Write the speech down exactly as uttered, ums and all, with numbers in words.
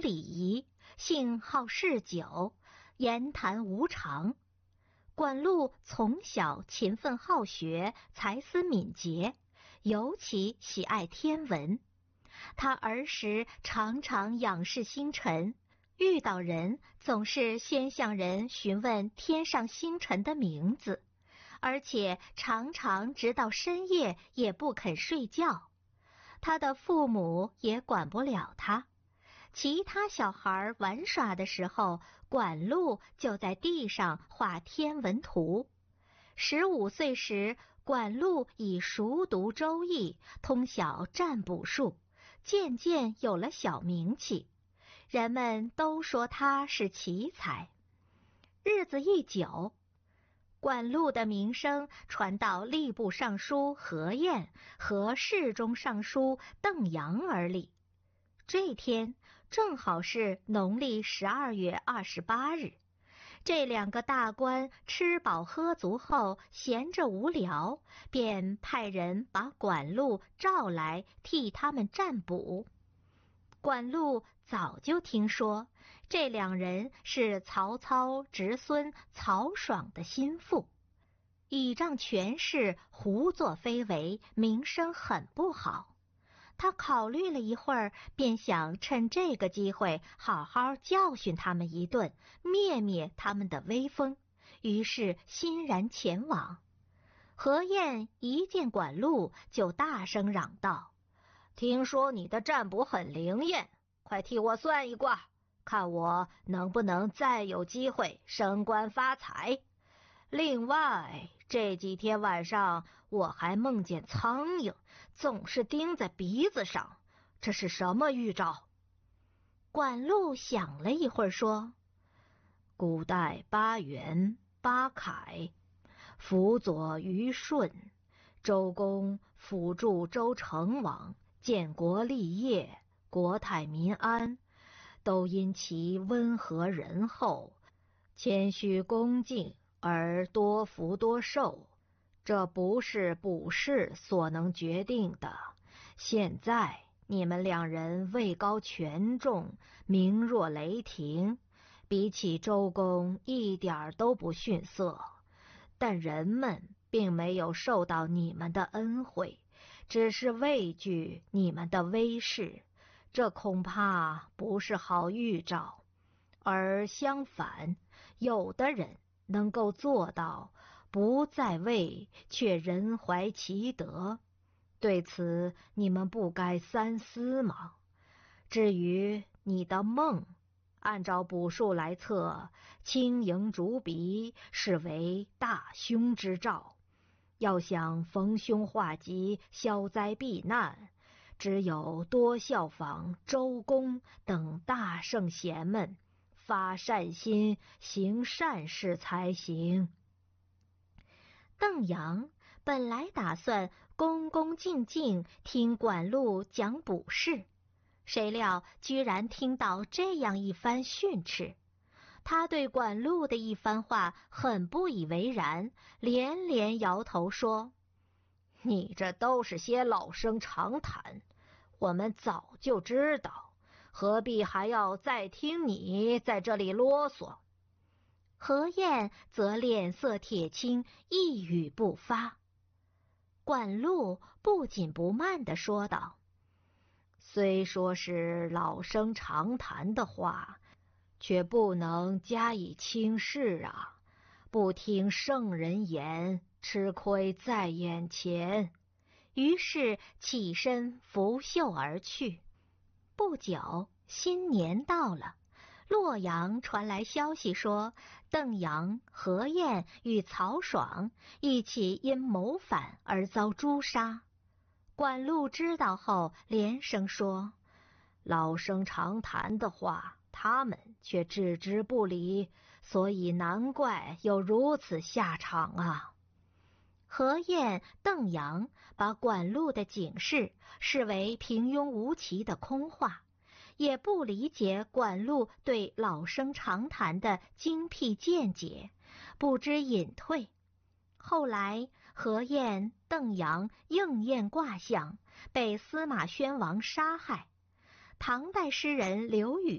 礼仪，性好嗜酒，言谈无常。管路从小勤奋好学，才思敏捷，尤其喜爱天文。他儿时常常仰视星辰，遇到人总是先向人询问天上星辰的名字，而且常常直到深夜也不肯睡觉。他的父母也管不了他，其他小孩玩耍的时候，管路就在地上画天文图。十五岁时，管路已熟读周易，通晓占卜术，渐渐有了小名气。人们都说他是奇才。日子一久，管路的名声传到吏部尚书何晏和侍中尚书邓阳耳里。这天正好是农历十二月二十八日，这两个大官吃饱喝足后，闲着无聊，便派人把管路召来替他们占卜。管路早就听说这两人是曹操侄孙曹爽的心腹，倚仗权势胡作非为，名声很不好。他考虑了一会儿，便想趁这个机会好好教训他们一顿，灭灭他们的威风，于是欣然前往。何晏一见管路，就大声嚷道：听说你的占卜很灵验，快替我算一卦，看我能不能再有机会升官发财。另外，这几天晚上我还梦见苍蝇总是叮在鼻子上，这是什么预兆？管路想了一会儿说：古代八元八楷，辅佐于舜，周公辅助周成王，建国立业，国泰民安，都因其温和仁厚，谦虚恭敬，而多福多寿，这不是卜筮所能决定的。现在你们两人位高权重，名若雷霆，比起周公一点都不逊色，但人们并没有受到你们的恩惠，只是畏惧你们的威势，这恐怕不是好预兆。而相反，有的人能够做到不在位，却人怀其德，对此你们不该三思吗？至于你的梦，按照卜数来测，轻盈逐鼻是为大凶之兆，要想逢凶化吉，消灾避难，只有多效仿周公等大圣贤们，发善心，行善事才行。邓阳本来打算恭恭敬敬听管路讲卜筮，谁料居然听到这样一番训斥。他对管路的一番话很不以为然，连连摇头说：你这都是些老生常谈，我们早就知道，何必还要再听你在这里啰嗦？何晏则脸色铁青，一语不发。管路不紧不慢地说道：虽说是老生常谈的话，却不能加以轻视啊！不听圣人言，吃亏在眼前。于是起身拂袖而去。不久，新年到了，洛阳传来消息说，邓阳、何晏与曹爽一起因谋反而遭诛杀。管路知道后，连声说：老生常谈的话，他们却置之不理，所以难怪有如此下场啊！何晏、邓阳把管路的警示视为平庸无奇的空话，也不理解管路对老生常谈的精辟见解，不知隐退。后来何晏、邓阳应验卦象，被司马宣王杀害。唐代诗人刘禹